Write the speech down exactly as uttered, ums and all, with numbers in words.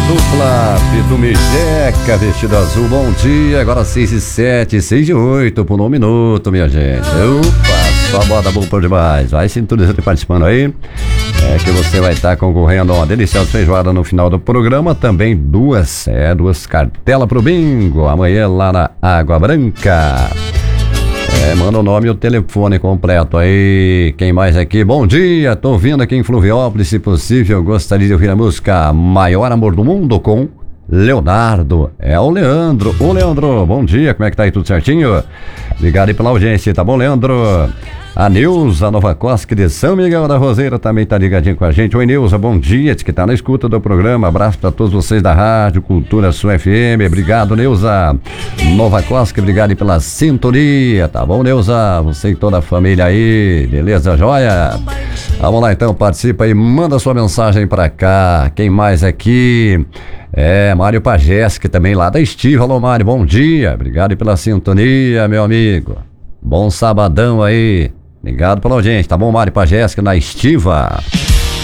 dupla Pitu Jeca, vestido azul, bom dia. Agora seis e sete, seis e oito por um minuto, minha gente. Opa, só bota boa por demais. Vai sintonizando e participando aí. É que você vai estar concorrendo a uma deliciosa feijoada no final do programa. Também duas, é, duas cartelas pro bingo. Amanhã lá na Água Branca. É, manda o nome e o telefone completo aí. Quem mais aqui? Bom dia, tô vindo aqui em Fluviópolis, se possível, gostaria de ouvir a música Maior Amor do Mundo com Leonardo. É o Leandro. Ô Leandro, bom dia, como é que tá aí, tudo certinho? Obrigado aí pela audiência, tá bom, Leandro? A Neuza Nova Costa de São Miguel da Roseira também tá ligadinho com a gente. Oi, Neuza, bom dia, diz que tá na escuta do programa. Abraço pra todos vocês da Rádio Cultura Sul F M. Obrigado, Neuza Nova Costa, obrigado aí pela sintonia, tá bom, Neuza? Você e toda a família aí, beleza, joia? Vamos lá então, participa aí, manda sua mensagem pra cá. Quem mais aqui? É, Mário Pagés, que também lá da Estiva. Alô, Mário, bom dia, obrigado aí pela sintonia, meu amigo. Bom sabadão aí. Obrigado pela audiência, tá bom, Mário Pagés, na Estiva.